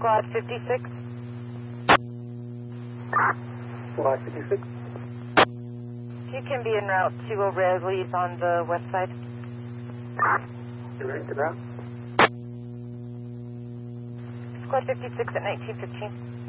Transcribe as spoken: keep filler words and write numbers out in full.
Squad fifty-six. Squad fifty-six. You can be en route to O'Reilly's on the west side. You're ready to route? Squad fifty-six at nineteen fifteen.